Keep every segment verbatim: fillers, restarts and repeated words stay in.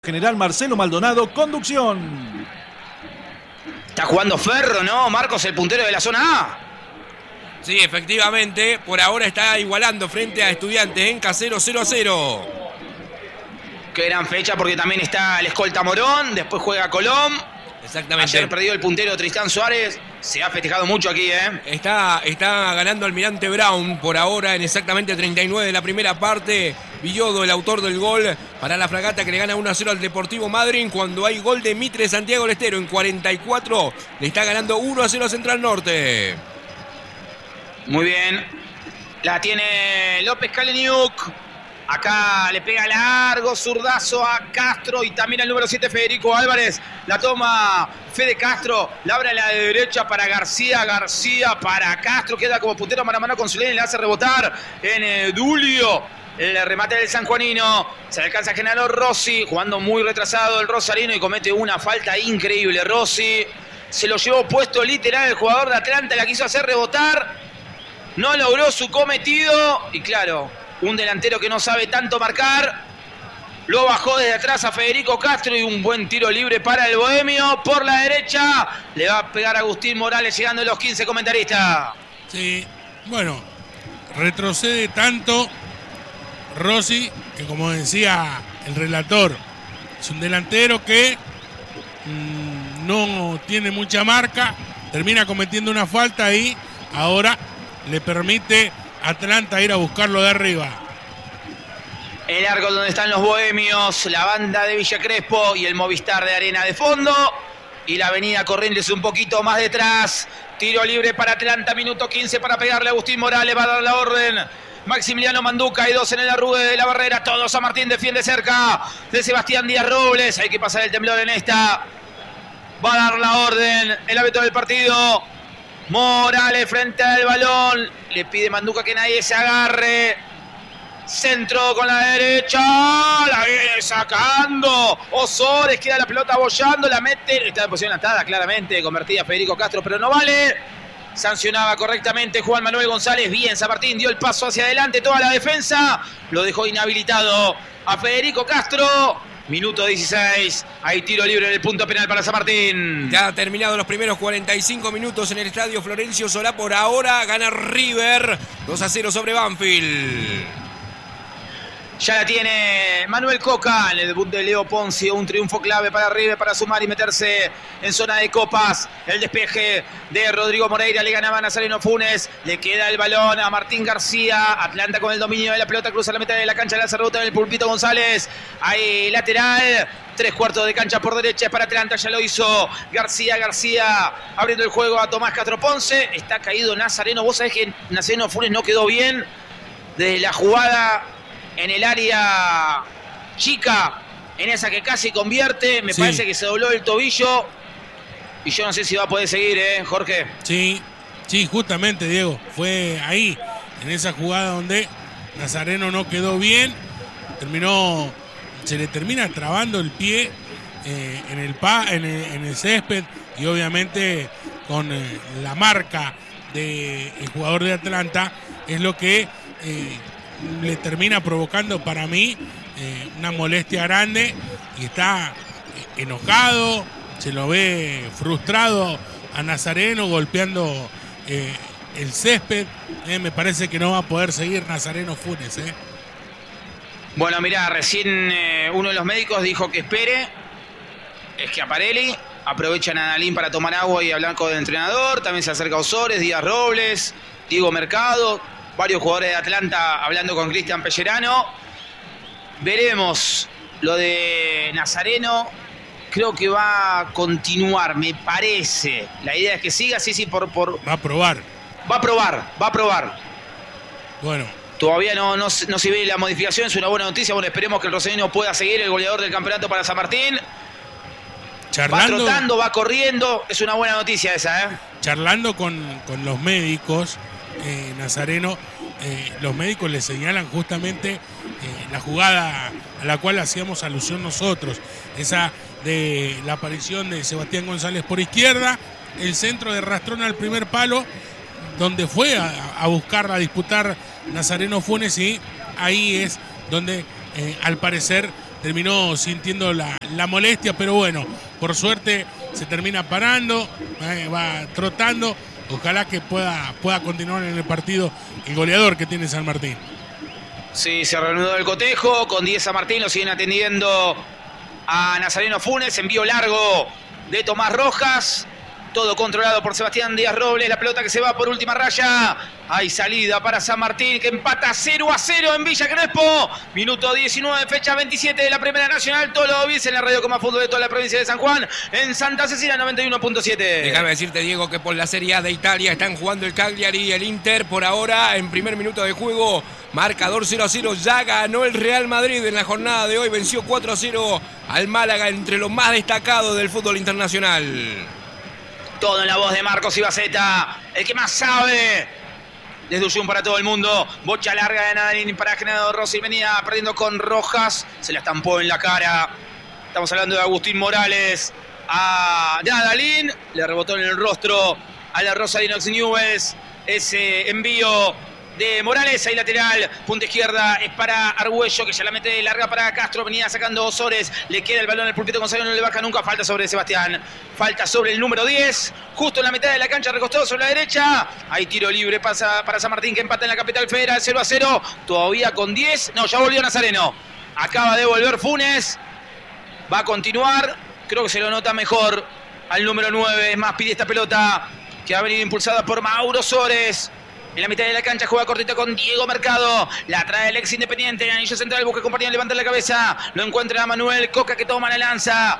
General Marcelo Maldonado, conducción. Está jugando Ferro, ¿no? Marcos, el puntero de la zona A. Sí, efectivamente, por ahora está igualando frente a Estudiantes en Casero cero a cero. Qué gran fecha porque también está el escolta Morón, después juega Colón. Exactamente. Ayer perdió el puntero Tristán Suárez. Se ha festejado mucho aquí, ¿eh? Está, está ganando Almirante Brown por ahora en exactamente treinta y nueve de la primera parte. Villodo, el autor del gol para la Fragata, que le gana uno a cero al Deportivo Madryn. Cuando hay gol de Mitre Santiago del Estero en cuarenta y cuatro, le está ganando uno a cero a Central Norte. Muy bien. La tiene López Kaleniuk. Acá le pega largo, zurdazo a Castro y también al número siete Federico Álvarez. La toma Fede Castro, la abre a la derecha para García, García para Castro. Queda como puntero mano a mano con Zulén, le hace rebotar en eh, Dulio. El remate del sanjuanino. Se alcanza a Genaro Rossi, jugando muy retrasado el rosarino y comete una falta increíble. Rossi se lo llevó puesto literal el jugador de Atlanta, la quiso hacer rebotar. No logró su cometido y claro, un delantero que no sabe tanto marcar. Lo bajó desde atrás a Federico Castro y un buen tiro libre para el bohemio. Por la derecha le va a pegar a Agustín Morales llegando a los quince comentaristas. Sí, bueno, retrocede tanto Rossi que, como decía el relator, es un delantero que mmm, no tiene mucha marca, termina cometiendo una falta y ahora le permite Atlanta ir a buscarlo de arriba. El arco donde están los bohemios, la banda de Villa Crespo y el Movistar de Arena de fondo. Y la avenida Corrientes un poquito más detrás. Tiro libre para Atlanta, minuto quince para pegarle a Agustín Morales. Va a dar la orden Maximiliano Manduca, hay dos en el arrugue de la barrera. Todos a Martín, defiende cerca de Sebastián Díaz Robles. Hay que pasar el temblor en esta. Va a dar la orden el árbitro del partido. Morales frente al balón. Le pide Manduca que nadie se agarre. Centro con la derecha. La viene sacando Osores. Queda la pelota bollando. La mete. Está en posición atada claramente. Convertida Federico Castro, pero no vale. Sancionaba correctamente Juan Manuel González. Bien, San Martín dio el paso hacia adelante. Toda la defensa. Lo dejó inhabilitado a Federico Castro. Minuto dieciséis, hay tiro libre en el punto penal para San Martín. Ya ha terminado los primeros cuarenta y cinco minutos en el estadio Florencio Solá. Por ahora gana River dos a cero sobre Banfield. Ya la tiene Manuel Coca en el debut de Leo Poncio. Un triunfo clave para River para sumar y meterse en zona de copas. El despeje de Rodrigo Moreira. Le ganaba a Nazareno Funes. Le queda el balón a Martín García. Atlanta con el dominio de la pelota. Cruza la meta de la cancha. La hace rebota en el Pulpito González. Ahí lateral. Tres cuartos de cancha por derecha para Atlanta. Ya lo hizo García. García abriendo el juego a Tomás Castro Ponce. Está caído Nazareno. Vos sabés que Nazareno Funes no quedó bien desde la jugada en el área chica, en esa que casi convierte. Me sí. parece que se dobló el tobillo y yo no sé si va a poder seguir, ¿eh, Jorge? Sí, sí, justamente, Diego. Fue ahí, en esa jugada donde Nazareno no quedó bien. Terminó, se le termina trabando el pie eh, en, el pa, en, el, en el césped y obviamente con eh, la marca del jugador de Atlanta es lo que Eh, le termina provocando para mí eh, una molestia grande y está eh, enojado, se lo ve frustrado a Nazareno golpeando eh, el césped. Eh, me parece que no va a poder seguir Nazareno Funes. Eh. Bueno, mirá, recién eh, uno de los médicos dijo que espere. Schiaparelli aprovecha a Nadalín para tomar agua y hablar con el entrenador. También se acerca Osores, Díaz Robles, Diego Mercado. Varios jugadores de Atlanta hablando con Cristian Pellerano. Veremos lo de Nazareno. Creo que va a continuar, me parece. La idea es que siga, sí, sí, por... por... Va a probar. Va a probar, va a probar. Bueno. Todavía no, no, no se ve la modificación, es una buena noticia. Bueno, esperemos que el rosarino pueda seguir, el goleador del campeonato para San Martín. Charlando, va trotando, va corriendo. Es una buena noticia esa, ¿eh? Charlando con, con los médicos... Eh, Nazareno, eh, los médicos le señalan justamente eh, la jugada a la cual hacíamos alusión nosotros, esa de la aparición de Sebastián González por izquierda, el centro de Rastrón al primer palo, donde fue a, a buscar, a disputar Nazareno Funes, y ahí es donde eh, al parecer terminó sintiendo la, la molestia, pero bueno, por suerte se termina parando, eh, va trotando. Ojalá que pueda, pueda continuar en el partido el goleador que tiene San Martín. Sí, se reanudó el cotejo con diez San Martín, lo siguen atendiendo a Nazareno Funes, envío largo de Tomás Rojas. Todo controlado por Sebastián Díaz Robles. La pelota que se va por última raya. Hay salida para San Martín, que empata cero a cero en Villa Crespo. Minuto diecinueve, fecha veintisiete de la Primera Nacional. Todo lo viste en la radio Coma Fútbol de toda la provincia de San Juan. En Santa Cecilia, noventa y uno punto siete. Déjame decirte, Diego, que por la Serie A de Italia están jugando el Cagliari y el Inter. Por ahora, en primer minuto de juego, marcador cero a cero. Ya ganó el Real Madrid en la jornada de hoy. Venció cuatro a cero al Málaga, entre los más destacados del fútbol internacional. Todo en la voz de Marcos Ibaceta, el que más sabe. Desde Ullum para todo el mundo. Bocha larga de Nadalín para Genaro Rossi. Venía perdiendo con Rojas. Se la estampó en la cara. Estamos hablando de Agustín Morales. A Nadalín. Le rebotó en el rostro a la Rosa de Inox Newells. Ese envío de Morales, ahí lateral, punta izquierda es para Argüello, que ya la mete larga para Castro, venía sacando Osores, le queda el balón al pulpito Gonzalo, no le baja nunca, falta sobre Sebastián, falta sobre el número diez, justo en la mitad de la cancha, recostado sobre la derecha, hay tiro libre pasa para San Martín, que empata en la capital federal, cero a cero, todavía con diez, no, ya volvió Nazareno, acaba de volver Funes, va a continuar, creo que se lo nota mejor al número nueve, es más, pide esta pelota, que ha venido impulsada por Mauro Osores. En la mitad de la cancha juega cortita con Diego Mercado. La trae el ex Independiente. Anillo central, busca compañero, levanta la cabeza. Lo encuentra Manuel Coca, que toma la lanza.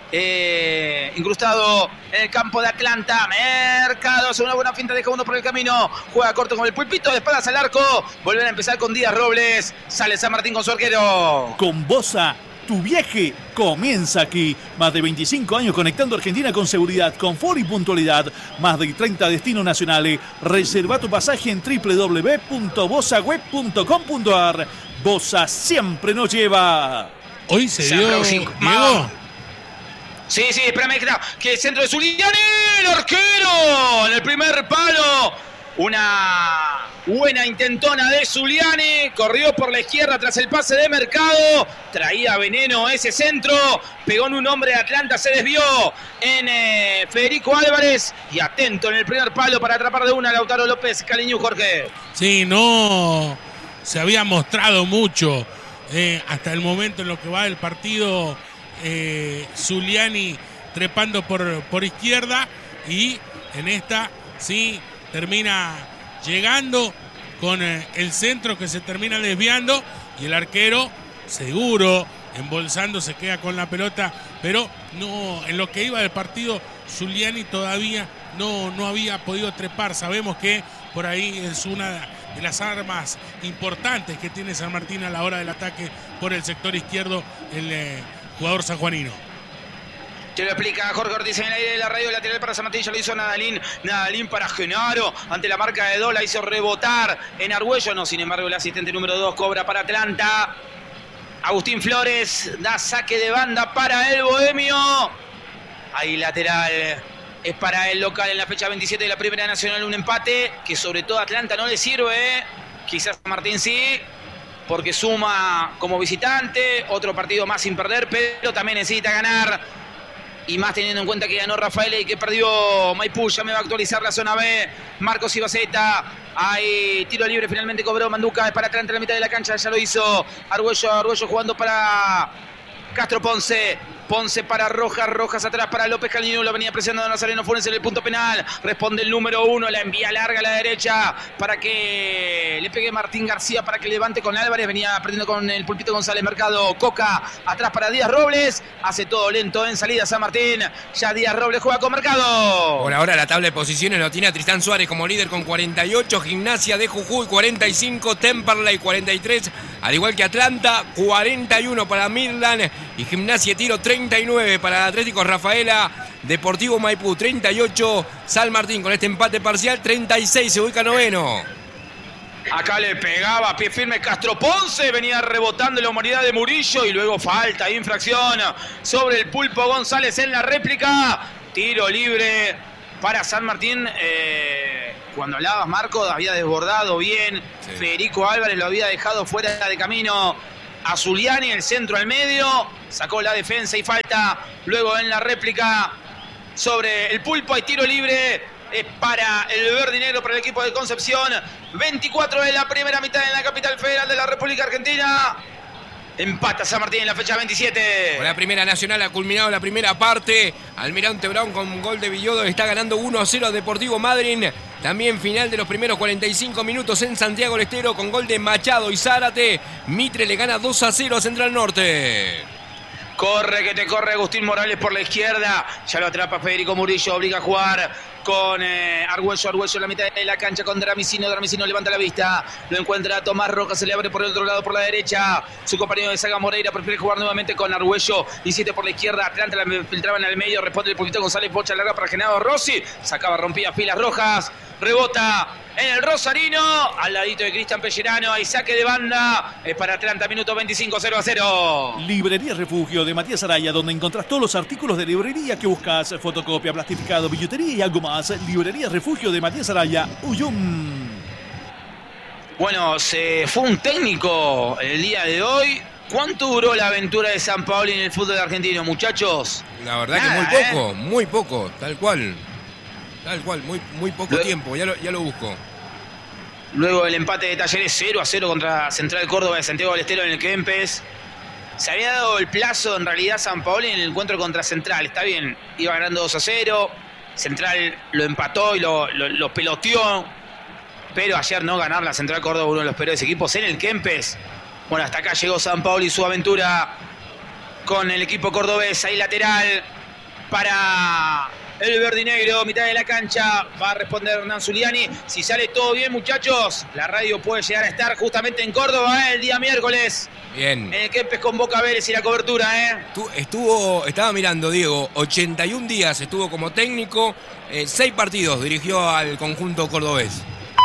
Eh, incrustado en el campo de Atlanta. Mercado hace una buena finta, deja uno por el camino. Juega corto con el pulpito, de espaldas al arco. Volver a empezar con Díaz Robles. Sale San Martín con su arquero. Con Bosa, tu viaje comienza aquí. Más de veinticinco años conectando Argentina con seguridad, confort y puntualidad. Más de treinta destinos nacionales. Reserva tu pasaje en doble u doble u doble u punto bosa web punto com punto a r. Bosa siempre nos lleva. Hoy se dio, Diego. Sí, sí, espérame, que el centro de Zuliani, el arquero, en el primer palo. Una buena intentona de Zuliani, corrió por la izquierda tras el pase de Mercado, traía veneno ese centro, pegó en un hombre de Atlanta, se desvió en eh, Federico Álvarez y atento en el primer palo para atrapar de una Lautaro López Caliñu, Jorge. Sí, no se había mostrado mucho eh, hasta el momento en lo que va del partido, eh, Zuliani trepando por, por izquierda y en esta sí termina llegando con eh, el centro que se termina desviando y el arquero seguro, embolsando, se queda con la pelota, pero no, en lo que iba del partido, Zuliani todavía no, no había podido trepar. Sabemos que por ahí es una de las armas importantes que tiene San Martín a la hora del ataque por el sector izquierdo, el eh, jugador sanjuanino. Te lo explica Jorge Ortiz en el aire de la radio, lateral para San Martín, ya lo hizo Nadalín, Nadalín para Genaro, ante la marca de Dola, hizo rebotar en Argüello, no, sin embargo el asistente número dos cobra para Atlanta. Agustín Flores da saque de banda para el Bohemio, ahí lateral, es para el local en la fecha veintisiete de la Primera Nacional, un empate que sobre todo a Atlanta no le sirve, quizás San Martín sí, porque suma como visitante, otro partido más sin perder, pero también necesita ganar. Y más teniendo en cuenta que ganó Rafael y que perdió Maipú. Ya me va a actualizar la zona B. Marcos Ibaceta. Hay tiro libre, finalmente cobró Manduca. Es para Atlanta en la mitad de la cancha. Ya lo hizo Argüello. Argüello jugando para Castro Ponce. Ponce para Rojas, Rojas atrás para López Caliñu, lo venía presionando Nazareno Funes en el punto penal, responde el número uno, la envía larga a la derecha para que le pegue Martín García, para que levante con Álvarez, venía perdiendo con el pulpito González, Mercado, Coca, atrás para Díaz Robles, hace todo lento en salida San Martín, ya Díaz Robles juega con Mercado. Por ahora la tabla de posiciones lo tiene a Tristán Suárez como líder con cuarenta y ocho, Gimnasia de Jujuy cuarenta y cinco, Temperley cuarenta y tres, al igual que Atlanta, cuarenta y uno para Midland y Gimnasia Tiro treinta y nueve para el Atlético Rafaela, Deportivo Maipú treinta y ocho, San Martín con este empate parcial treinta y seis, se ubica noveno. Acá le pegaba pie firme Castro Ponce, venía rebotando la humanidad de Murillo y luego falta, infracción sobre el Pulpo González en la réplica, tiro libre para San Martín. Eh, cuando hablabas, Marco, había desbordado bien, sí. Federico Álvarez lo había dejado fuera de camino a Zuliani, el centro al medio, sacó la defensa y falta. Luego en la réplica sobre el Pulpo hay tiro libre, es para el verde y negro, para el equipo de Concepción. veinticuatro de la primera mitad en la capital federal de la República Argentina. Empata San Martín en la fecha veintisiete. Con la primera nacional ha culminado la primera parte. Almirante Brown con gol de Villodo está ganando uno a cero a Deportivo Madryn. También final de los primeros cuarenta y cinco minutos en Santiago del Estero con gol de Machado y Zárate. Mitre le gana dos a cero a Central Norte. Corre que te corre Agustín Morales por la izquierda. Ya lo atrapa Federico Murillo. Obliga a jugar con eh, Argüello. Argüello en la mitad de la cancha con Dramicino. Dramicino levanta la vista. Lo encuentra Tomás Rojas. Se le abre por el otro lado por la derecha. Su compañero de saga Moreira prefiere jugar nuevamente con Argüello. diecisiete por la izquierda. Atlanta la filtraban al medio. Responde el poquito González. Bocha larga para Genaro Rossi. Sacaba, rompía filas rojas. Rebota en el Rosarino. Al ladito de Cristian Pellerano. Hay saque de banda. Es para Atlanta. Minuto veinticinco. cero a cero. Librería Refugio de Matías Araya, donde encontrás todos los artículos de librería que buscas: fotocopia, plastificado, billutería y algo más. Librería Refugio de Matías Araya, Uyum. Bueno, se fue un técnico el día de hoy. ¿Cuánto duró la aventura de Sampaoli en el fútbol argentino, muchachos? La verdad Nada, que muy poco, ¿eh? muy poco, tal cual. Tal cual, muy, muy poco Luego, tiempo, ya lo, ya lo busco. Luego el empate de Talleres cero a cero contra Central Córdoba de Santiago del Estero en el Kempes. Se había dado el plazo en realidad Sampaoli en el encuentro contra Central. Está bien, iba ganando dos a cero. Central lo empató y lo, lo, lo peloteó. Pero ayer no ganar la Central Córdoba, uno de los peores equipos en el Kempes. Bueno, hasta acá llegó Sampaoli y su aventura con el equipo cordobés. Ahí lateral para el verde y negro, mitad de la cancha. Va a responder Hernán Zuliani. Si sale todo bien, muchachos, la radio puede llegar a estar justamente en Córdoba, ¿eh? El día miércoles. Bien. En el Kempes con Boca Vélez y la cobertura, ¿eh? Tú- Estuvo, estaba mirando, Diego, ochenta y un días estuvo como técnico, eh, seis partidos dirigió al conjunto cordobés.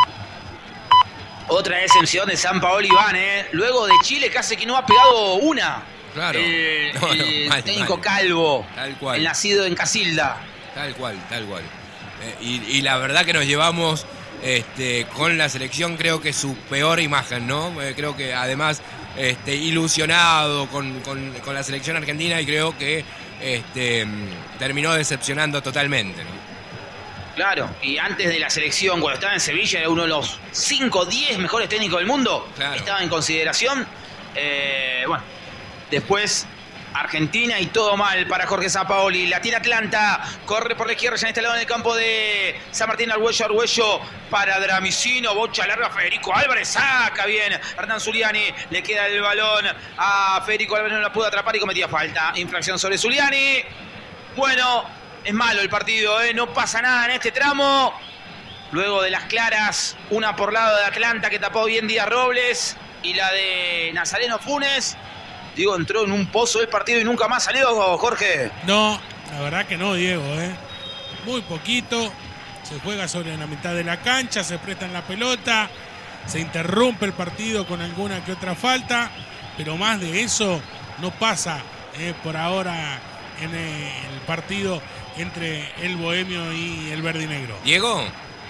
Otra excepción de Sampaoli, Iván, ¿eh? Luego de Chile casi que no ha pegado una. Claro. El, No, no, el mal, técnico mal. calvo. Tal cual. El nacido en Casilda. Tal cual, tal cual. Eh, y, y la verdad que nos llevamos este, con la selección, creo que su peor imagen, ¿no? Eh, creo que además este, ilusionado con, con- con la selección argentina y creo que este, mm, terminó decepcionando totalmente, ¿no? Claro, y antes de la selección, cuando estaba en Sevilla, era uno de los cinco, diez mejores técnicos del mundo. Claro. Estaba en consideración. Eh, bueno, después Argentina y todo mal para Jorge Sampaoli. La tiene Atlanta, corre por la izquierda, ya en este lado en el campo de San Martín. Argüello, Argüello para Dramicino, bocha larga, Federico Álvarez, saca bien Hernán Zuliani, le queda el balón a Federico Álvarez, no la pudo atrapar y cometía falta. Infracción sobre Zuliani. Bueno, es malo el partido, ¿eh? No pasa nada en este tramo. Luego de las claras, una por lado de Atlanta que tapó bien Díaz Robles y la de Nazareno Funes. Digo, entró en un pozo del partido y nunca más salió, Jorge. No, la verdad que no, Diego, ¿eh? Muy poquito. Se juega sobre la mitad de la cancha, se prestan la pelota, se interrumpe el partido con alguna que otra falta, pero más de eso no pasa eh, por ahora en eh, el partido entre el Bohemio y el Verde y Negro. Diego,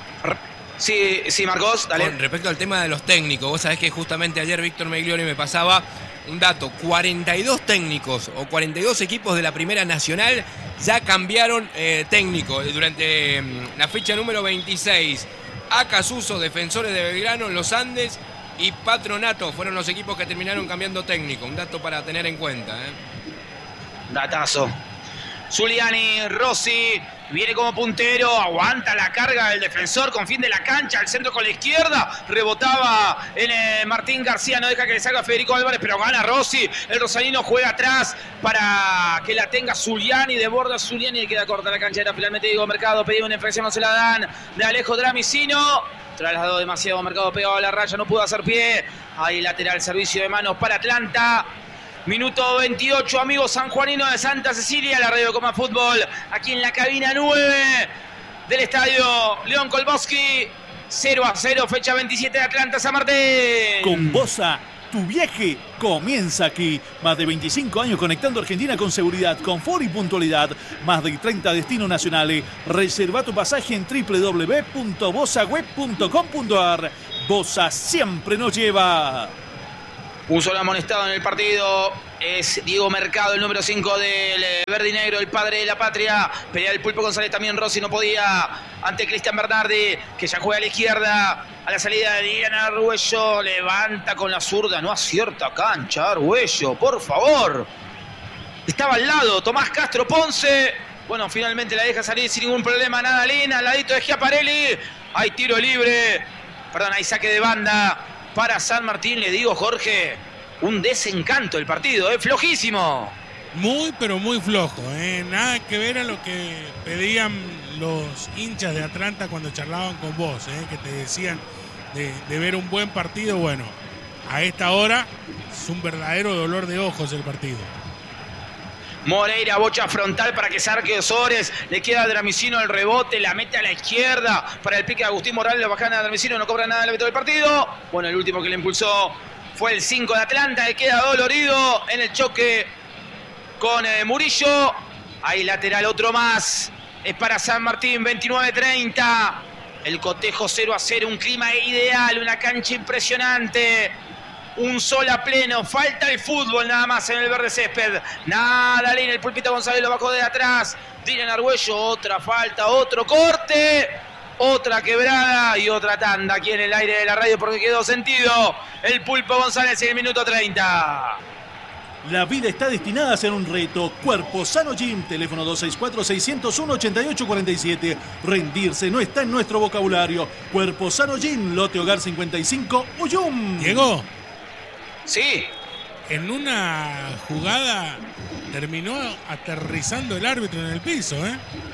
Sí, sí, Marcos, dale. con respecto al tema de los técnicos, vos sabés que justamente ayer Víctor Meglioni me pasaba un dato, cuarenta y dos técnicos o cuarenta y dos equipos de la Primera Nacional ya cambiaron eh, técnico durante mm, la fecha número veintiséis. Acasuso, Defensores de Belgrano, en los Andes y Patronato fueron los equipos que terminaron cambiando técnico. Un dato para tener en cuenta, ¿eh? Datazo. Zuliani, Rossi, viene como puntero, aguanta la carga del defensor con fin de la cancha, el centro con la izquierda, rebotaba en eh, Martín García, no deja que le salga Federico Álvarez, pero gana Rossi, el rosarino juega atrás para que la tenga Zuliani, de borda Zuliani y queda corta la cancha, era finalmente Diego Mercado, pedía una infracción, no se la dan, de Alejo Dramicino, trasladó demasiado Mercado pegado a la raya, no pudo hacer pie, ahí lateral, servicio de manos para Atlanta. Minuto veintiocho, amigos sanjuaninos de Santa Cecilia, la radio Coma Fútbol, aquí en la cabina nueve del estadio León Kolboski, cero a cero, fecha veintisiete de Atlanta, San Martín. Con Bosa, tu viaje comienza aquí. Más de veinticinco años conectando Argentina con seguridad, confort y puntualidad. Más de treinta destinos nacionales. Reserva tu pasaje en doble u doble u doble u punto bosa web punto com punto a r. Bosa siempre nos lleva. Un solo amonestado en el partido. Es Diego Mercado, el número cinco del verde y negro, el padre de la patria. Pelea el Pulpo González también. Rossi no podía ante Cristian Bernardi, que ya juega a la izquierda. A la salida de Diana Arguello. Levanta con la zurda. No acierta cancha, Arguello. Por favor. Estaba al lado. Tomás Castro Ponce. Bueno, finalmente la deja salir sin ningún problema. Nadalín al ladito de Schiaparelli. Hay tiro libre. Perdón, hay saque de banda para San Martín. Le digo, Jorge, un desencanto el partido, ¿eh? Flojísimo. Muy, pero muy flojo, ¿eh? Nada que ver a lo que pedían los hinchas de Atlanta cuando charlaban con vos, ¿eh? Que te decían de, de ver un buen partido. Bueno, a esta hora es un verdadero dolor de ojos el partido. Moreira, bocha frontal para que saque Osores. Le queda a Dramicino el rebote, la mete a la izquierda para el pique de Agustín Morales. La bajana de Dramicino, no cobra nada el árbitro del partido. Bueno, el último que le impulsó fue el cinco de Atlanta, que queda dolorido en el choque con eh, Murillo. Hay lateral otro más. Es para San Martín, veintinueve treinta. El cotejo cero a cero, un clima ideal, una cancha impresionante. Un sol a pleno, falta el fútbol nada más en el verde césped. Nadalín, el Pulpito González lo bajó de atrás. Dylan Arguello, otra falta, otro corte, otra quebrada y otra tanda aquí en el aire de la radio porque quedó sentido el Pulpo González en el minuto treinta. La vida está destinada a ser un reto. Cuerpo Sano Gym, teléfono dos seis cuatro, seis cero uno, ocho ocho cuatro siete. Rendirse no está en nuestro vocabulario. Cuerpo Sano Gym, Lote Hogar cincuenta y cinco, Uyum. Diego. Sí. En una jugada terminó aterrizando el árbitro en el piso, ¿eh?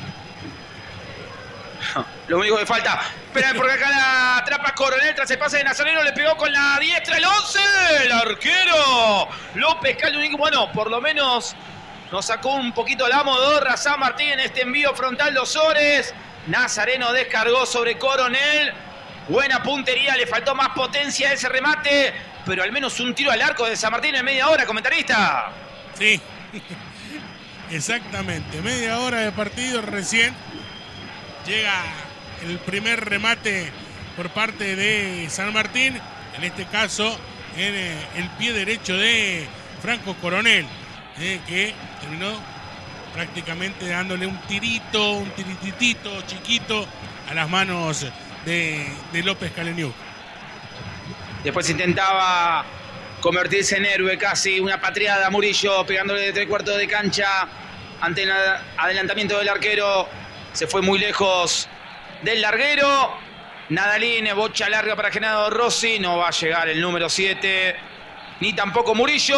Lo único que falta. Espera, porque acá la atrapa Coronel tras el pase de Nazareno. Le pegó con la diestra el once. El arquero López Calunic. Bueno, por lo menos nos sacó un poquito la modorra San Martín en este envío frontal de Osores. Nazareno descargó sobre Coronel. Buena puntería, le faltó más potencia a ese remate, pero al menos un tiro al arco de San Martín en media hora, comentarista. Sí, exactamente. Media hora de partido recién. Llega el primer remate por parte de San Martín. En este caso, en eh, el pie derecho de Franco Coronel, eh, que terminó prácticamente dándole un tirito, un tirititito chiquito a las manos de, de López Caleniuk. Después intentaba convertirse en héroe, casi una patriada Murillo, pegándole de tres cuartos de cancha ante el adelantamiento del arquero. Se fue muy lejos del larguero. Nadalín, bocha larga para Genaro Rossi. No va a llegar el número siete, ni tampoco Murillo.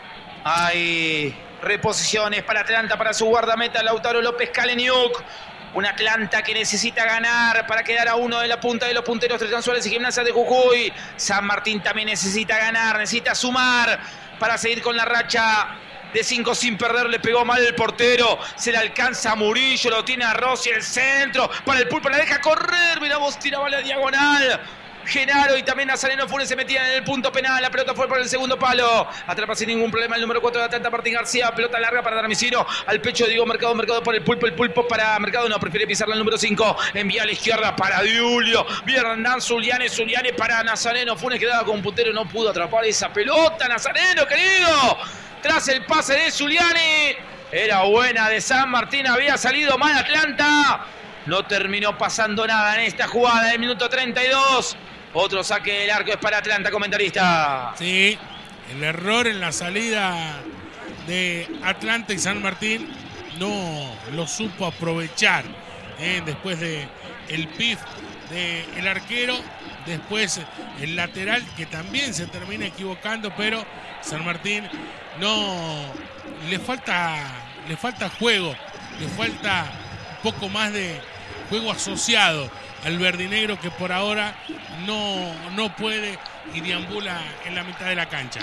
Hay reposiciones para Atlanta, para su guardameta Lautaro López Caleniuk. Un Atlanta que necesita ganar para quedar a uno de la punta de los punteros Tristan Suárez y Gimnasia de Jujuy. San Martín también necesita ganar, necesita sumar para seguir con la racha de cinco sin perder. Le pegó mal el portero, se le alcanza a Murillo, lo tiene a Rossi, el centro para el Pulpo, la deja correr. Mirá vos, tiraba la diagonal Genaro y también Nazareno Funes se metían en el punto penal. La pelota fue por el segundo palo. Atrapa sin ningún problema el número cuatro de Atlanta, Martín García. Pelota larga para Dramicino. Al pecho de Diego Mercado. Mercado para el Pulpo. El Pulpo para Mercado. No, prefiere pisarla el número cinco. Envía a la izquierda para Diulio. Bien Hernán Zuliane. Zuliane para Nazareno Funes. Quedaba con puntero. No pudo atrapar esa pelota. Nazareno, querido. Tras el pase de Zuliane. Era buena de San Martín. Había salido mal Atlanta. No terminó pasando nada en esta jugada del minuto treinta y dos. Otro saque del arco es para Atlanta, comentarista. Sí, el error en la salida de Atlanta y San Martín no lo supo aprovechar. ¿eh? Después de el pif del arquero, después el lateral que también se termina equivocando, pero San Martín no le falta, le falta juego, le falta un poco más de juego asociado al verdinegro, que por ahora no, no puede y deambula en la mitad de la cancha.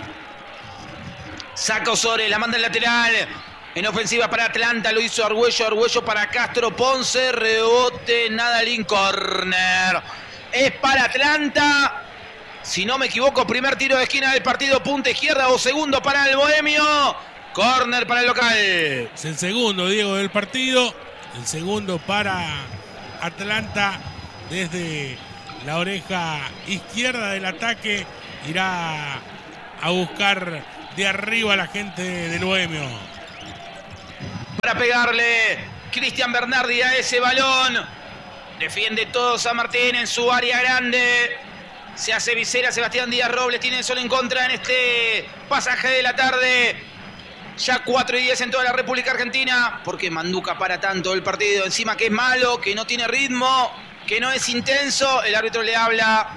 Saca Osores, la manda el lateral. En ofensiva para Atlanta, lo hizo Arguello. Arguello para Castro Ponce. Rebote, Nadalín, córner. Es para Atlanta. Si no me equivoco, primer tiro de esquina del partido, punta izquierda o segundo para el bohemio. Córner para el local. Es el segundo, Diego, del partido. El segundo para Atlanta. Desde la oreja izquierda del ataque irá a buscar de arriba a la gente del Bohemio. Para pegarle Cristian Bernardi a ese balón. Defiende todo San Martín en su área grande. Se hace visera Sebastián Díaz Robles. Tiene el sol en contra en este pasaje de la tarde. Ya cuatro y diez en toda la República Argentina. Porque Manduca para tanto el partido. Encima que es malo, que no tiene ritmo, que no es intenso. El árbitro le habla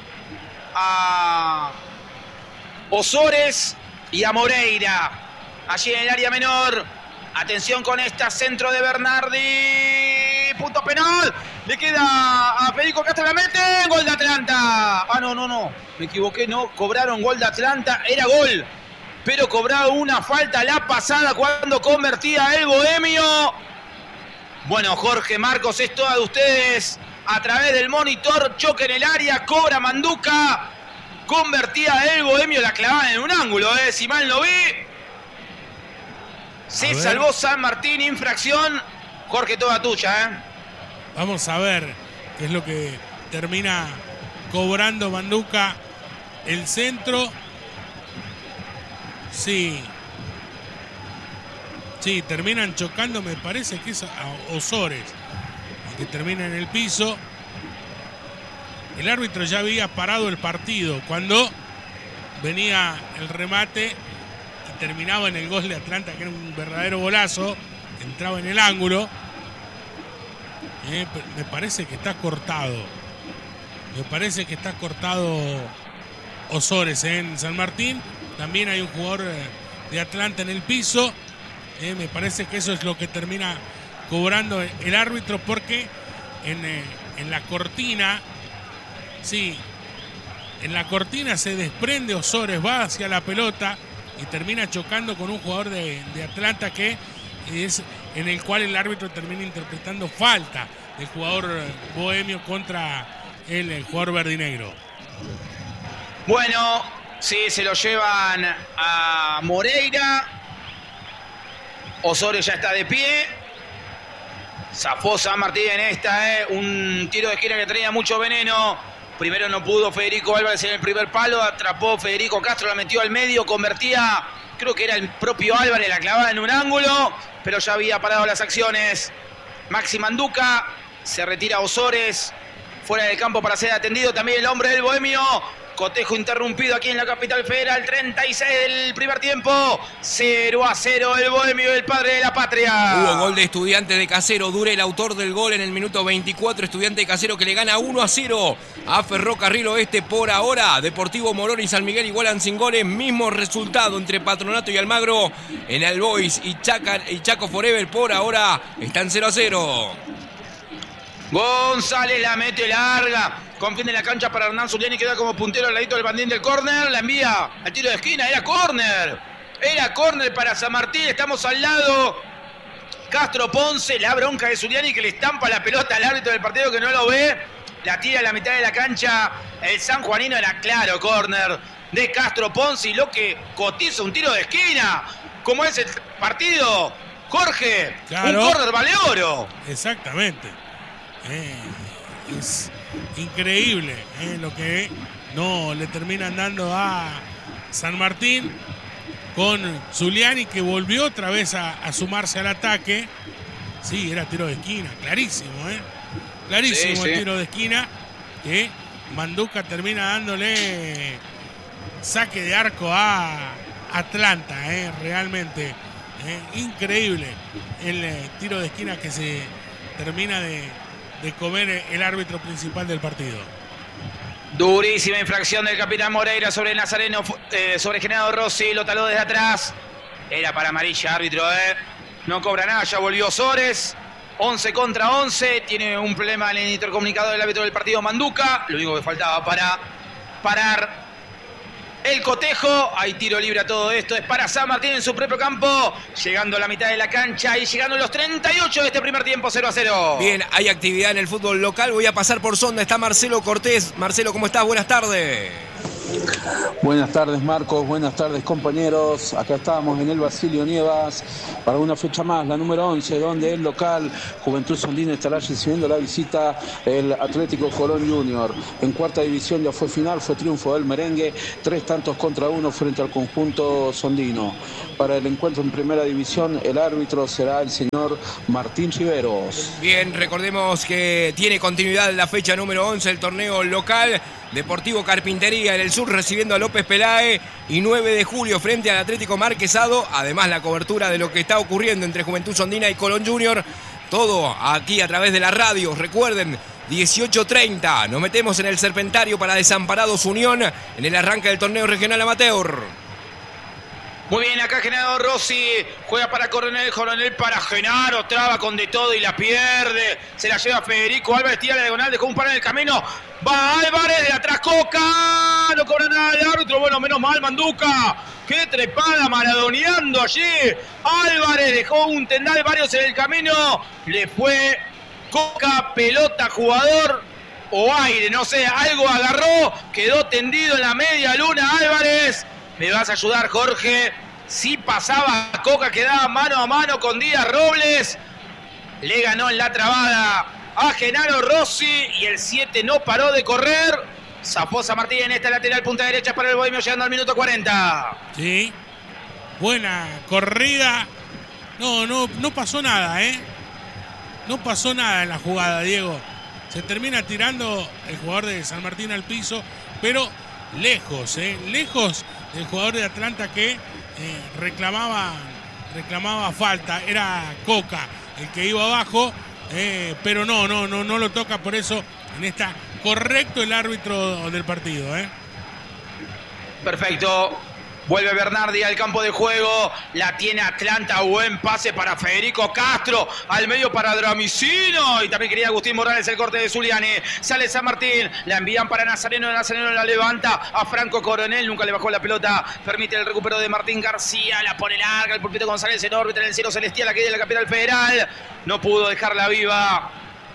a Osores y a Moreira. Allí en el área menor. Atención con esta, centro de Bernardi. Punto penal. Le queda a Federico Castro, la mete. Gol de Atlanta. Ah, no, no, no. Me equivoqué, no. Cobraron gol de Atlanta. Era gol. Pero cobraba una falta la pasada cuando convertía el Bohemio. Bueno, Jorge Marcos, es toda de ustedes. A través del monitor, choque en el área, cobra Manduca. Convertía el Bohemio, la clavada en un ángulo, eh, si mal no vi. Se salvó San Martín, infracción. Jorge, toda tuya, ¿eh? Vamos a ver qué es lo que termina cobrando Manduca. El centro. Sí. Sí, terminan chocando, me parece que es a Osores, que termina en el piso. El árbitro ya había parado el partido cuando venía el remate y terminaba en el gol de Atlanta, que era un verdadero golazo. Entraba en el ángulo. Eh, me parece que está cortado. Me parece que está cortado Osores en San Martín. También hay un jugador de Atlanta en el piso. Eh, me parece que eso es lo que termina cobrando el árbitro, porque en, eh, en la cortina, sí, en la cortina se desprende Osores, va hacia la pelota y termina chocando con un jugador de, de Atlanta, que es en el cual el árbitro termina interpretando falta del jugador bohemio contra el, el jugador verdinegro. Bueno, sí, se lo llevan a Moreira. Osores ya está de pie. Zafó San Martín en esta, eh. Un tiro de esquina que tenía mucho veneno. Primero no pudo Federico Álvarez en el primer palo. Atrapó Federico Castro, la metió al medio. Convertía, creo que era el propio Álvarez, la clavaba en un ángulo. Pero ya había parado las acciones Maxi Manduca. Se retira Osores fuera del campo para ser atendido. También el hombre del Bohemio. Cotejo interrumpido aquí en la capital federal. treinta y seis del primer tiempo. cero a cero el Bohemio, el padre de la patria. Hubo gol de Estudiante de Casero. Dura el autor del gol en el minuto veinticuatro. Estudiante de Casero que le gana uno a cero a Ferrocarril Oeste por ahora. Deportivo Morón y San Miguel igualan sin goles. Mismo resultado entre Patronato y Almagro. En el Boys y, Chaca, y Chaco Forever por ahora están cero a cero. González la mete larga. Confiende la cancha para Hernán Zuliani, queda como puntero al ladito del bandín del córner. La envía al tiro de esquina. Era córner. Era córner para San Martín. Estamos al lado. Castro Ponce. La bronca de Zuliani, que le estampa la pelota al árbitro del partido, que no lo ve. La tira a la mitad de la cancha. El sanjuanino. Era claro córner de Castro Ponce. Y lo que cotiza un tiro de esquina. ¿Cómo es el partido, Jorge? Claro. Un córner vale oro. Exactamente. Eh, es increíble eh, lo que no le terminan dando a San Martín, con Zuliani, que volvió otra vez a, a sumarse al ataque. Sí, era tiro de esquina, clarísimo, ¿eh? Clarísimo sí, sí. El tiro de esquina, que Manduca termina dándole saque de arco a Atlanta, ¿eh? Realmente eh, increíble el eh, tiro de esquina que se termina de de comer el árbitro principal del partido. Durísima infracción del capitán Moreira sobre el Nazareno, eh, sobre Genaro Rossi, lo taló desde atrás. Era para amarilla, árbitro, eh. No cobra nada, ya volvió Sores. once contra once, tiene un problema en el intercomunicador del árbitro del partido Manduca. Lo único que faltaba para parar el cotejo. Hay tiro libre a todo esto. Es para San Martín en su propio campo. Llegando a la mitad de la cancha y llegando a los treinta y ocho de este primer tiempo, cero a cero. Bien, hay actividad en el fútbol local. Voy a pasar por Sonda. Está Marcelo Cortés. Marcelo, ¿cómo estás? Buenas tardes. Buenas tardes, Marcos. Buenas tardes, compañeros. Acá estamos en el Basilio Nievas para una fecha más, la número once, donde el local Juventud Sondina estará recibiendo la visita el Atlético Colón Junior. En cuarta división ya fue final, fue triunfo del merengue, tres tantos contra uno frente al conjunto sondino. Para el encuentro en primera división, el árbitro será el señor Martín Riveros. Bien, recordemos que tiene continuidad la fecha número once, el torneo local. Deportivo Carpintería en el sur recibiendo a López Pelae, y nueve de julio frente al Atlético Marquesado. Además, la cobertura de lo que está ocurriendo entre Juventud Sondina y Colón Junior. Todo aquí a través de la radio. Recuerden, dieciocho treinta. Nos metemos en el Serpentario para Desamparados Unión en el arranque del torneo regional amateur. Muy bien, acá Genaro Rossi juega para Coronel, Coronel para Genaro, traba con de todo y la pierde. Se la lleva Federico Álvarez, tira la diagonal, dejó un par en el camino. Va Álvarez, de atrás Coca, no cobra nada el árbitro. Bueno, menos mal Manduca. Qué trepada maradoneando allí. Álvarez dejó un tendal, varios en el camino. Le fue Coca, pelota, jugador o aire, no sé, algo agarró. Quedó tendido en la media luna Álvarez. ¿Me vas a ayudar, Jorge? Si pasaba Coca, quedaba mano a mano con Díaz Robles. Le ganó en la trabada a Genaro Rossi y el siete no paró de correr. Zafó San Martín en esta lateral, punta derecha para el Bohemio, llegando al minuto cuarenta. Sí, buena corrida. No, no, no pasó nada, ¿eh? No pasó nada en la jugada, Diego. Se termina tirando el jugador de San Martín al piso, pero lejos, ¿eh? Lejos del jugador de Atlanta que eh, reclamaba, reclamaba falta. Era Coca el que iba abajo, eh, pero no, no, no, no lo toca. Por eso en esta correcto el árbitro del partido, ¿eh? Perfecto. Vuelve Bernardi al campo de juego. La tiene Atlanta. Buen pase para Federico Castro. Al medio para Dramicino. Y también quería Agustín Morales el corte de Zuliani. Sale San Martín. La envían para Nazareno. Nazareno la levanta a Franco Coronel. Nunca le bajó la pelota. Permite el recupero de Martín García. La pone larga. El pulpito González en órbita en el cielo celestial. Aquí de la capital federal. No pudo dejarla viva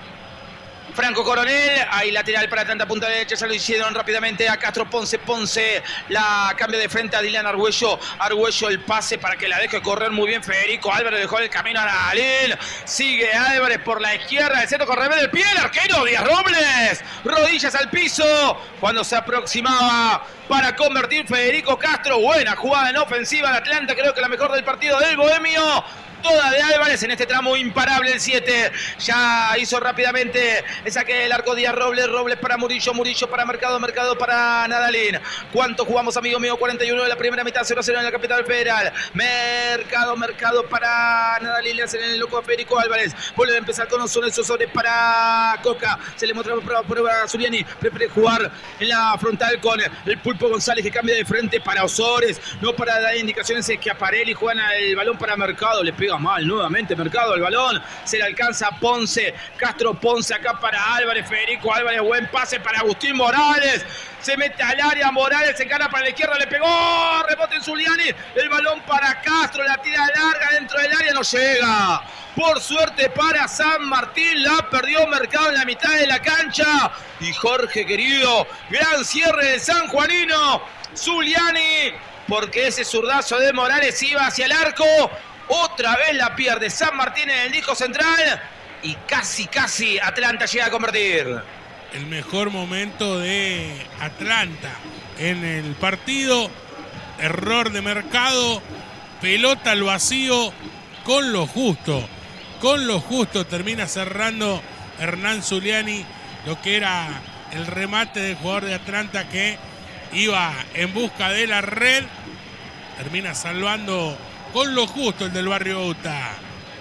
Franco Coronel, ahí lateral para Atlanta, punta derecha, se lo hicieron rápidamente a Castro Ponce, Ponce la cambia de frente a Dylan Argüello, Argüello el pase para que la deje correr muy bien Federico Álvarez, dejó el camino a Nadalín, sigue Álvarez por la izquierda, el centro con revés del pie, el arquero Díaz Robles, rodillas al piso, cuando se aproximaba para convertir Federico Castro, buena jugada en ofensiva de Atlanta, creo que la mejor del partido del Bohemio. Toda de Álvarez en este tramo imparable el siete. Ya hizo rápidamente el saque del arco Díaz Robles. Robles para Murillo. Murillo para Mercado. Mercado para Nadalín. ¿Cuánto jugamos, amigo mío? cuarenta y uno de la primera mitad. cero a cero en la capital federal. Mercado. Mercado para Nadalín. Le hacen el loco a Federico Álvarez. Vuelve a empezar con Osores. Osores para Coca. Se le muestra prueba, prueba a Zuliani. Prefiere jugar en la frontal con el Pulpo González que cambia de frente para Osores. No para dar indicaciones que Aparelli juegan el balón para Mercado. Le pega mal nuevamente Mercado el balón, se le alcanza a Ponce, Castro Ponce acá para Álvarez, Federico Álvarez, buen pase para Agustín Morales, se mete al área Morales, se encara para la izquierda, le pegó, rebote en Zuliani, el balón para Castro, la tira larga dentro del área, no llega, por suerte para San Martín, la perdió Mercado en la mitad de la cancha, y Jorge querido, gran cierre del sanjuanino, Zuliani, porque ese zurdazo de Morales iba hacia el arco. Otra vez la pierde San Martín en el disco central y casi, casi Atlanta llega a convertir. El mejor momento de Atlanta en el partido. Error de Mercado. Pelota al vacío con lo justo. Con lo justo termina cerrando Hernán Zuliani lo que era el remate del jugador de Atlanta que iba en busca de la red. Termina salvando con lo justo el del barrio Bauta.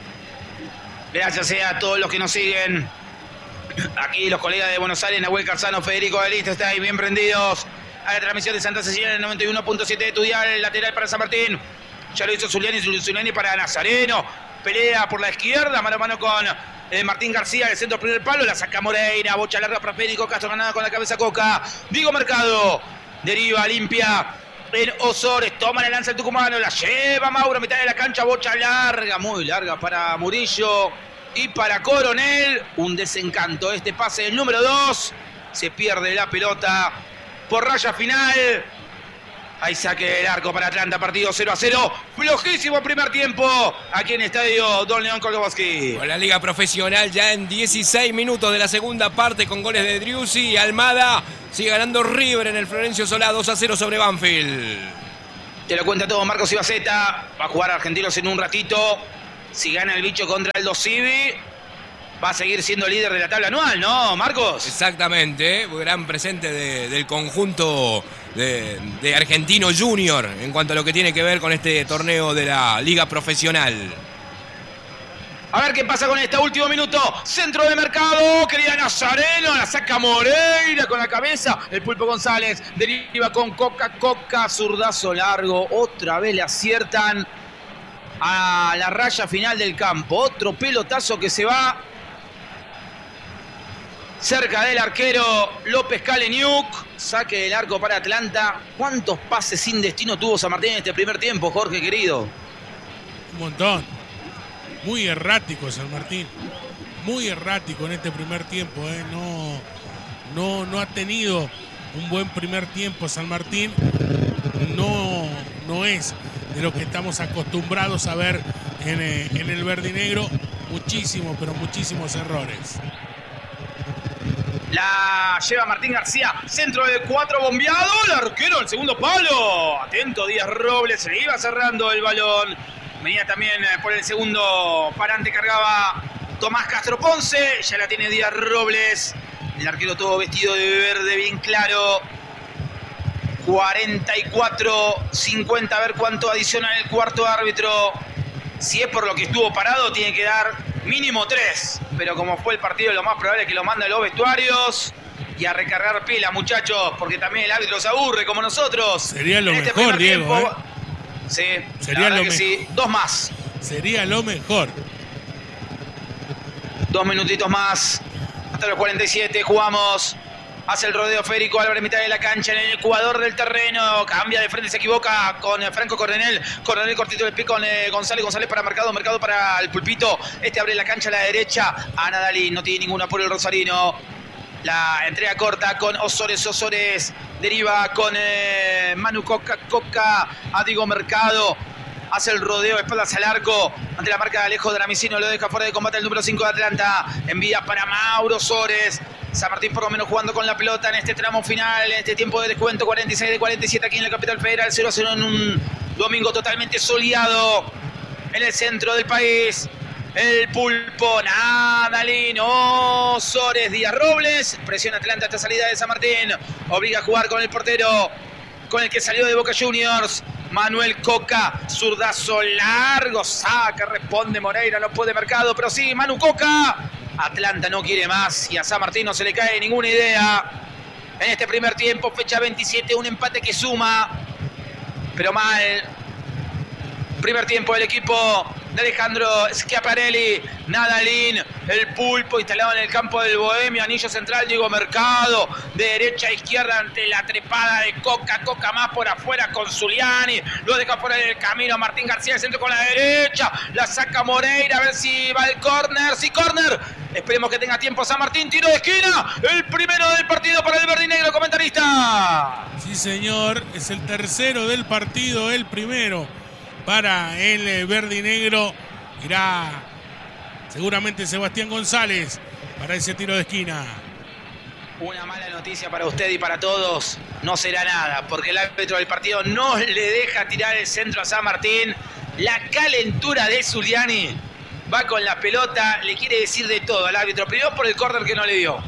Gracias a todos los que nos siguen. Aquí los colegas de Buenos Aires, Nahuel Carzano, Federico Galista, están ahí bien prendidos a la transmisión de Santa Cecilia en el noventa y uno punto siete de tu dial, el lateral para San Martín. Ya lo hizo Zuliani, Zuliani para Nazareno. Pelea por la izquierda, mano a mano con eh, Martín García, el centro primer palo, la saca Moreira, bocha larga para Federico Castro, ganada con la cabeza Coca. Diego Mercado, deriva, limpia. En Osores, toma la lanza el tucumano, la lleva Mauro a mitad de la cancha, bocha larga, muy larga para Murillo y para Coronel. Un desencanto este pase del número dos, se pierde la pelota por raya final. Hay saque del arco para Atlanta, partido cero a cero. Flojísimo primer tiempo aquí en el estadio Don León Kolkowski. Con la liga profesional ya en dieciséis minutos de la segunda parte con goles de Driussi y Almada. Sigue ganando River en el Florencio Solá dos a cero sobre Banfield. Te lo cuenta todo Marcos Ibaceta. Va a jugar Argentinos en un ratito. Si gana el bicho contra el Civi, va a seguir siendo líder de la tabla anual, ¿no, Marcos? Exactamente, gran presente de, del conjunto de, de Argentino Junior en cuanto a lo que tiene que ver con este torneo de la liga profesional. A ver qué pasa con este último minuto. Centro de Mercado, querida Nazareno, la saca Moreira con la cabeza. El Pulpo González deriva con Coca, Coca, zurdazo largo. Otra vez le aciertan a la raya final del campo. Otro pelotazo que se va cerca del arquero López Kaleniuk. Saque del arco para Atlanta. ¿Cuántos pases sin destino tuvo San Martín en este primer tiempo, Jorge querido? Un montón. Muy errático San Martín. Muy errático en este primer tiempo. ¿eh? No, no, no ha tenido un buen primer tiempo San Martín. No, no es de lo que estamos acostumbrados a ver en, eh, en el verde y negro. Muchísimos, pero muchísimos errores. La lleva Martín García, centro de cuatro bombeado, el arquero, el segundo palo. Atento Díaz Robles, se iba cerrando el balón. Venía también por el segundo parante, cargaba Tomás Castro Ponce. Ya la tiene Díaz Robles. El arquero todo vestido de verde, bien claro. cuarenta y cuatro cincuenta, a ver cuánto adiciona el cuarto árbitro. Si es por lo que estuvo parado, tiene que dar mínimo tres. Pero como fue el partido, lo más probable es que lo manda a los vestuarios. Y a recargar pila, muchachos, porque también el árbitro se aburre como nosotros. Sería lo este mejor, Diego. Tiempo, ¿eh? Sí, sería lo que sí. Dos más. Sería lo mejor. Dos minutitos más. Hasta los cuarenta y siete jugamos. Hace el rodeo Federico Álvarez, mitad de la cancha, en el ecuador del terreno. Cambia de frente, se equivoca con Franco Coronel. Coronel cortito del pie con eh, González. González para Mercado. Mercado para el Pulpito. Este abre la cancha a la derecha. Ana Dalí no tiene ninguna por el rosarino. La entrega corta con Osores. Osores deriva con eh, Manu Coca. Coca a Diego Mercado. Hace el rodeo, espaldas al arco. Ante la marca de Alejo Dramicino, lo deja fuera de combate el número cinco de Atlanta. Envía para Mauro Osores. San Martín por lo menos jugando con la pelota en este tramo final, en este tiempo de descuento, cuarenta y seis de cuarenta y siete aquí en la capital federal. cero a cero en un domingo totalmente soleado en el centro del país. El Pulpo, Nadalín, Osores, Díaz Robles. Presiona Atlanta esta salida de San Martín. Obliga a jugar con el portero, con el que salió de Boca Juniors. Manuel Coca, zurdazo largo, saca, responde Moreira, no puede Mercado, pero sí, Manu Coca. Atlanta no quiere más y a San Martín no se le cae ninguna idea. En este primer tiempo, fecha veintisiete, un empate que suma, pero mal. Primer tiempo del equipo de Alejandro Schiaparelli. Nadalín, el Pulpo instalado en el campo del Bohemio. Anillo central, Diego Mercado. De derecha a izquierda ante la trepada de Coca. Coca más por afuera con Zuliani. Lo deja fuera del camino Martín García. El centro con la derecha. La saca Moreira. A ver si va el córner. Sí, córner. Esperemos que tenga tiempo San Martín. Tiro de esquina. El primero del partido para el verde y negro, comentarista. Sí, señor. Es el tercero del partido. El primero para el verde y negro. Irá seguramente Sebastián González para ese tiro de esquina. Una mala noticia para usted y para todos. No será nada, porque el árbitro del partido no le deja tirar el centro a San Martín. La calentura de Zuliani. Va con la pelota, le quiere decir de todo al árbitro. Primero por el córner que no le dio.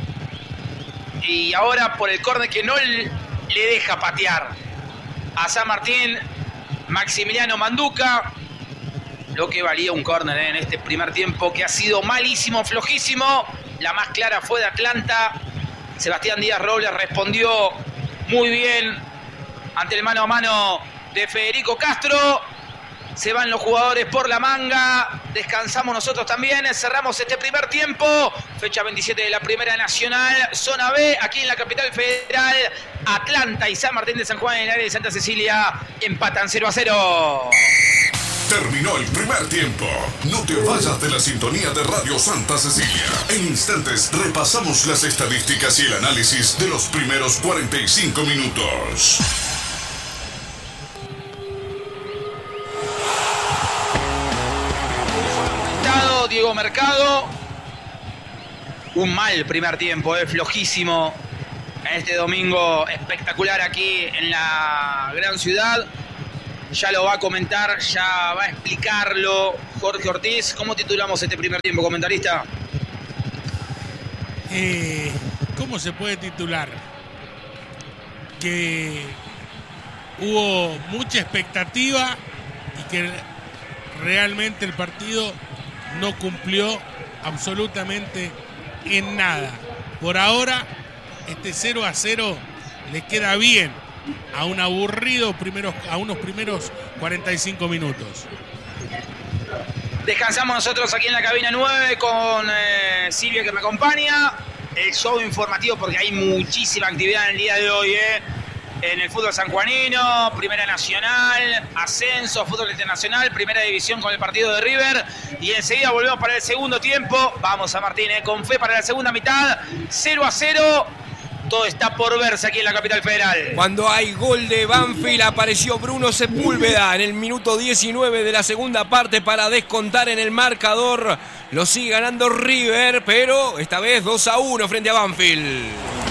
Y ahora por el córner que no le deja patear a San Martín. Maximiliano Manduca. Lo que valía un córner ¿eh? en este primer tiempo que ha sido malísimo, flojísimo. La más clara fue de Atlanta. Sebastián Díaz Robles respondió muy bien ante el mano a mano de Federico Castro. Se van los jugadores por la manga. Descansamos nosotros también. Cerramos este primer tiempo. Fecha veintisiete de la Primera Nacional. Zona B, aquí en la capital federal. Atlanta y San Martín de San Juan en el área de Santa Cecilia empatan cero a cero. Terminó el primer tiempo. No te vayas de la sintonía de Radio Santa Cecilia. En instantes repasamos las estadísticas y el análisis de los primeros cuarenta y cinco minutos. Diego Mercado. Un mal primer tiempo, eh, flojísimo. Este domingo espectacular aquí en la gran ciudad. Ya lo va a comentar, ya va a explicarlo Jorge Ortiz. ¿Cómo titulamos este primer tiempo, comentarista? Eh, ¿Cómo se puede titular? Que hubo mucha expectativa y que realmente el partido no cumplió absolutamente en nada. Por ahora, este cero a cero le queda bien a un aburrido primeros, a unos primeros cuarenta y cinco minutos. Descansamos nosotros aquí en la cabina nueve con eh, Silvia que me acompaña. El show informativo porque hay muchísima actividad en el día de hoy, ¿eh? En el fútbol sanjuanino, Primera Nacional, ascenso, fútbol internacional, Primera División con el partido de River. Y enseguida volvemos para el segundo tiempo. Vamos a Martínez, con fe para la segunda mitad. cero a cero. Todo está por verse aquí en la capital federal. Cuando hay gol de Banfield apareció Bruno Sepúlveda en el minuto diecinueve de la segunda parte para descontar en el marcador. Lo sigue ganando River, pero esta vez dos a uno frente a Banfield.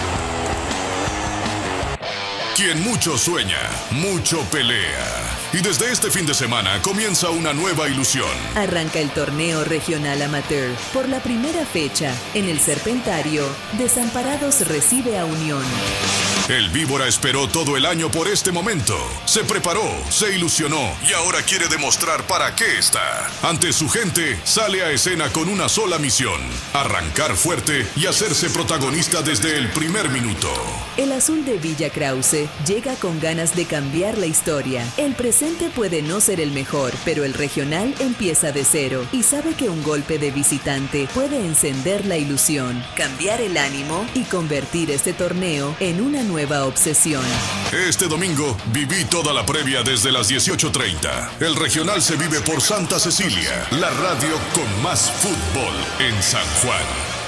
Quien mucho sueña, mucho pelea. Y desde este fin de semana comienza una nueva ilusión. Arranca el torneo regional amateur. Por la primera fecha, en el Serpentario, Desamparados recibe a Unión. El Víbora esperó todo el año por este momento. Se preparó, se ilusionó y ahora quiere demostrar para qué está. Ante su gente, sale a escena con una sola misión: arrancar fuerte y hacerse protagonista desde el primer minuto. El azul de Villa Krause llega con ganas de cambiar la historia. El presente puede no ser el mejor, pero el regional empieza de cero y sabe que un golpe de visitante puede encender la ilusión, cambiar el ánimo y convertir este torneo en una nueva obsesión. Este domingo viví toda la previa desde las dieciocho treinta. El regional se vive por Santa Cecilia, la radio con más fútbol en San Juan.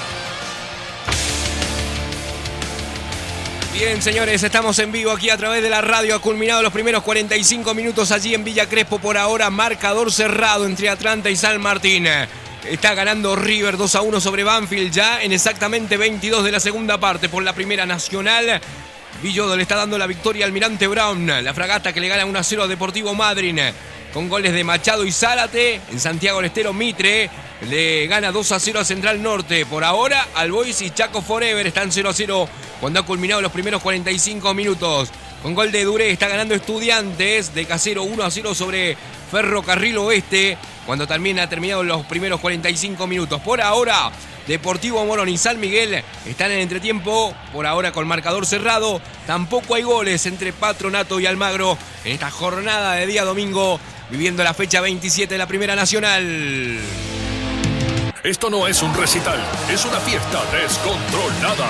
Bien, señores, estamos en vivo aquí a través de la radio. Ha culminado los primeros cuarenta y cinco minutos allí en Villa Crespo. Por ahora, marcador cerrado entre Atlanta y San Martín. Está ganando River dos a uno sobre Banfield ya en exactamente veintidós de la segunda parte. Por la Primera Nacional, Villodo le está dando la victoria al Almirante Brown. La Fragata que le gana uno a cero a Deportivo Madryn, con goles de Machado y Zárate. En Santiago del Estero, Mitre le gana dos a cero a Central Norte. Por ahora, Albois y Chaco Forever están cero a cero cuando ha culminado los primeros cuarenta y cinco minutos. Con gol de Duré está ganando Estudiantes de Casero uno a cero sobre Ferrocarril Oeste, cuando también ha terminado los primeros cuarenta y cinco minutos. Por ahora, Deportivo Morón y San Miguel están en entretiempo, por ahora con marcador cerrado. Tampoco hay goles entre Patronato y Almagro en esta jornada de día domingo, viviendo la fecha veintisiete de la Primera Nacional. Esto no es un recital, es una fiesta descontrolada.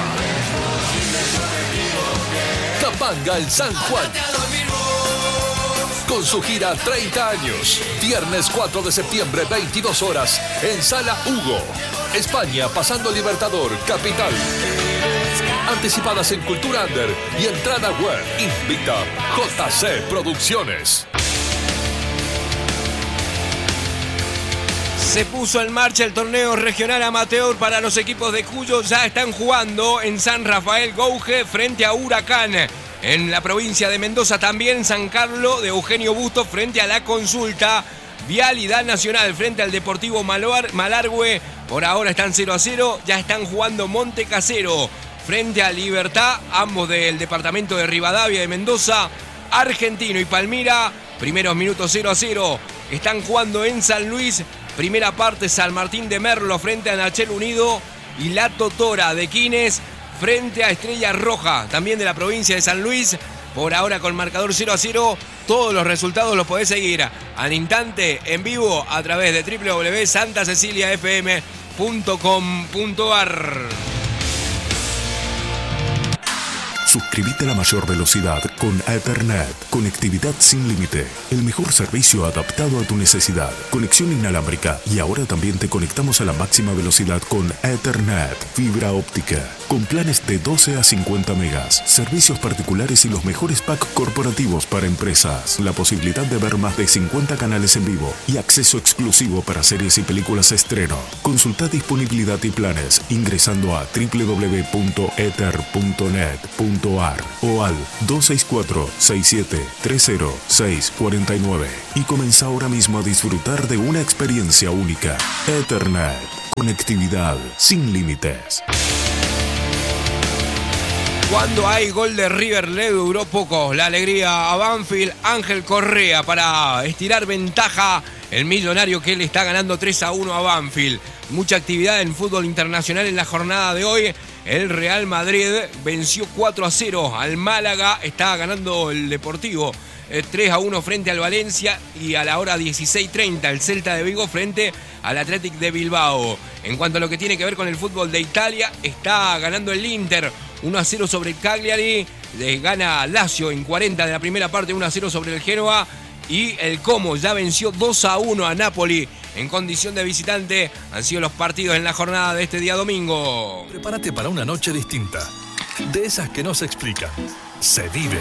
Capanga el San Juan, con su gira treinta años. Viernes cuatro de septiembre, veintidós horas, en Sala Hugo. España, pasando Libertador, Capital. Anticipadas en Cultura Under y entrada web. Invita J C Producciones. Se puso en marcha el torneo regional amateur para los equipos de Cuyo. Ya están jugando en San Rafael Gouge frente a Huracán. En la provincia de Mendoza también San Carlos de Eugenio Bustos frente a La Consulta. Vialidad Nacional frente al Deportivo Malargüe. Por ahora están cero a cero. Ya están jugando Monte Casero frente a Libertad, ambos del departamento de Rivadavia de Mendoza. Argentino y Palmira, primeros minutos cero a cero. Están jugando en San Luis. Primera parte, San Martín de Merlo frente a Nachel Unido. Y La Totora de Quines frente a Estrella Roja, también de la provincia de San Luis. Por ahora con marcador cero a cero. Todos los resultados los podés seguir al instante en vivo a través de doble u doble u doble u punto santa cecilia f m punto com punto a r. Suscríbete a la mayor velocidad con Ethernet. Conectividad sin límite. El mejor servicio adaptado a tu necesidad. Conexión inalámbrica. Y ahora también te conectamos a la máxima velocidad con Ethernet. Fibra óptica. Con planes de doce a cincuenta megas. Servicios particulares y los mejores packs corporativos para empresas. La posibilidad de ver más de cincuenta canales en vivo. Y acceso exclusivo para series y películas estreno. Consulta disponibilidad y planes ingresando a doble u doble u doble u punto ether punto net punto a r o al dos seis cuatro, seis siete tres cero, seis cuatro nueve y comienza ahora mismo a disfrutar de una experiencia única. Ethernet. Conectividad sin límites. Cuando hay gol de River le duró poco la alegría a Banfield. Ángel Correa para estirar ventaja. El millonario que le está ganando tres a uno a Banfield. Mucha actividad en fútbol internacional en la jornada de hoy. El Real Madrid venció cuatro a cero al Málaga. Está ganando el Deportivo tres a uno frente al Valencia. Y a la hora dieciséis treinta el Celta de Vigo frente al Athletic de Bilbao. En cuanto a lo que tiene que ver con el fútbol de Italia, está ganando el Inter uno a cero sobre el Cagliari. Le gana Lazio en cuarenta de la primera parte, uno a cero sobre el Genoa. Y el Como ya venció dos a uno a Napoli en condición de visitante. Han sido los partidos en la jornada de este día domingo. Prepárate para una noche distinta. De esas que no se explican. Se vive.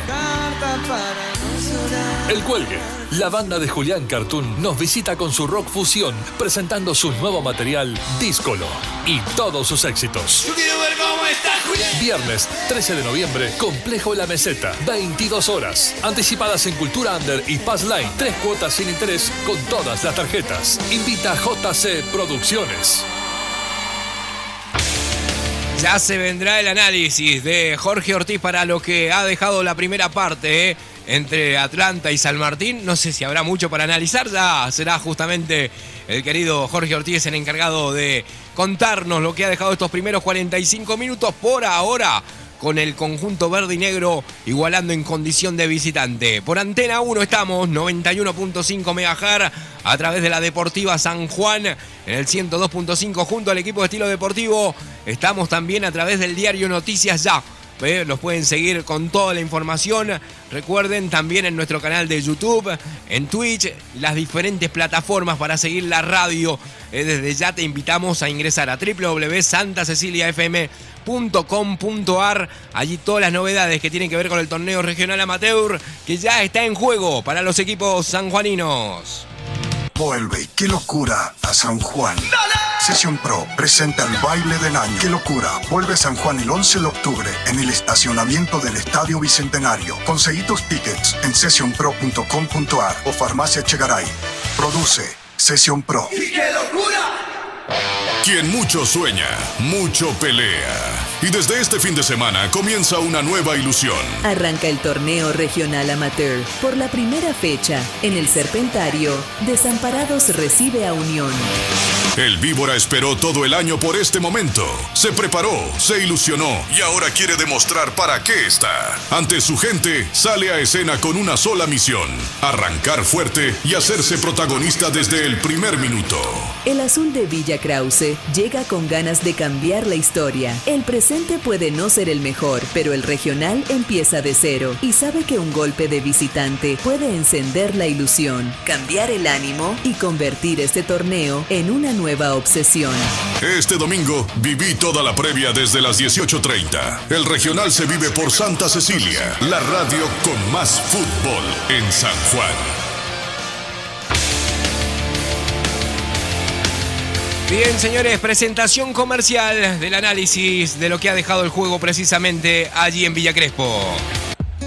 El Cuelgue, la banda de Julián Cartoon, nos visita con su rock fusión, presentando su nuevo material, Díscolo, y todos sus éxitos. Yo quiero ver cómo está Julián. Viernes trece de noviembre, Complejo La Meseta, veintidós horas. Anticipadas en Cultura Under y Pass Line, tres cuotas sin interés con todas las tarjetas. Invita J C Producciones. Ya se vendrá el análisis de Jorge Ortiz para lo que ha dejado la primera parte ¿eh? entre Atlanta y San Martín. No sé si habrá mucho para analizar, ya será justamente el querido Jorge Ortiz el encargado de contarnos lo que ha dejado estos primeros cuarenta y cinco minutos por ahora, con el conjunto verde y negro igualando en condición de visitante. Por Antena uno estamos, noventa y uno punto cinco megahertz, a través de la Deportiva San Juan, en el ciento dos punto cinco junto al equipo de Estilo Deportivo. Estamos también a través del diario Noticias Ya. ¿Eh? Los pueden seguir con toda la información. Recuerden también en nuestro canal de YouTube, en Twitch, las diferentes plataformas para seguir la radio. ¿Eh? Desde ya te invitamos a ingresar a doble u doble u doble u punto santa cecilia f m punto com punto a r. Allí todas las novedades que tienen que ver con el torneo regional amateur que ya está en juego para los equipos sanjuaninos. Vuelve, qué locura, a San Juan. ¡Dale! Sesión Pro presenta el baile del año. ¡Qué locura! Vuelve a San Juan el once de octubre en el estacionamiento del Estadio Bicentenario. Conseguí tus tickets en session pro punto com punto a r o Farmacia Chegaray. Produce Sesión Pro. ¡Y qué locura! Quien mucho sueña, mucho pelea. Y desde este fin de semana comienza una nueva ilusión. Arranca el torneo regional amateur. Por la primera fecha, en el Serpentario, Desamparados recibe a Unión. El Víbora esperó todo el año por este momento. Se preparó, se ilusionó y ahora quiere demostrar para qué está. Ante su gente, sale a escena con una sola misión: arrancar fuerte y hacerse protagonista desde el primer minuto. El azul de Villa Krause llega con ganas de cambiar la historia. El presente puede no ser el mejor, pero el regional empieza de cero y sabe que un golpe de visitante puede encender la ilusión, cambiar el ánimo y convertir este torneo en una nueva obsesión. Este domingo viví toda la previa desde las dieciocho treinta. El regional se vive por Santa Cecilia, la radio con más fútbol en San Juan. Bien, señores, presentación comercial del análisis de lo que ha dejado el juego precisamente allí en Villa Crespo.